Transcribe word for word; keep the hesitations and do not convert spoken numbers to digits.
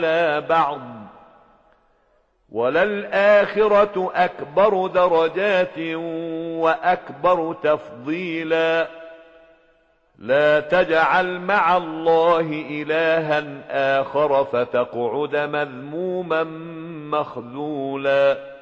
بعض وللآخرة أكبر درجات وأكبر تفضيلا لا تجعل مع الله إلها آخر فتقعد مذموما مخذولا